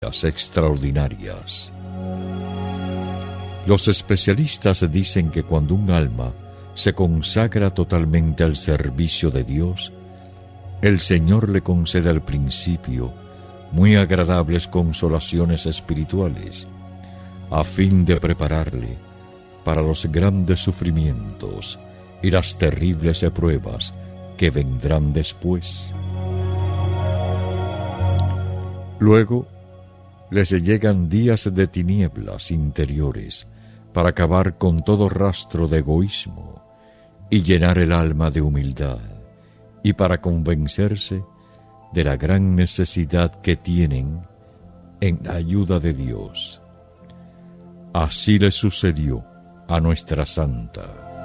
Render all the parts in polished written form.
místicas extraordinarias. Los especialistas dicen que cuando un alma se consagra totalmente al servicio de Dios, el Señor le concede al principio muy agradables consolaciones espirituales, a fin de prepararle para los grandes sufrimientos y las terribles pruebas que vendrán después. Luego les llegan días de tinieblas interiores para acabar con todo rastro de egoísmo y llenar el alma de humildad, y para convencerse de la gran necesidad que tienen en la ayuda de Dios. Así le sucedió a nuestra santa.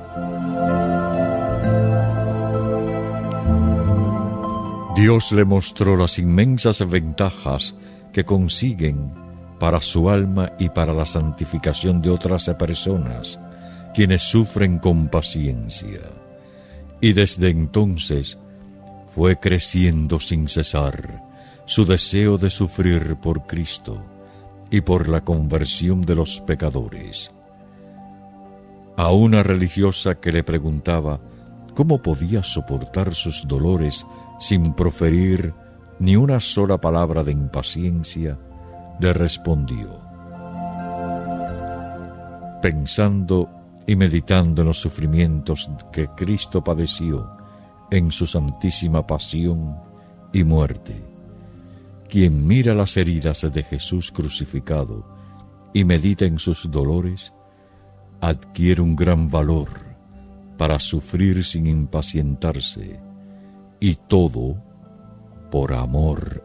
Dios le mostró las inmensas ventajas que consiguen para su alma y para la santificación de otras personas, quienes sufren con paciencia. Y desde entonces fue creciendo sin cesar su deseo de sufrir por Cristo y por la conversión de los pecadores. A una religiosa que le preguntaba cómo podía soportar sus dolores sin proferir ni una sola palabra de impaciencia, le respondió: pensando y meditando en los sufrimientos que Cristo padeció en su santísima pasión y muerte, quien mira las heridas de Jesús crucificado y medita en sus dolores, adquiere un gran valor para sufrir sin impacientarse, y todo por amor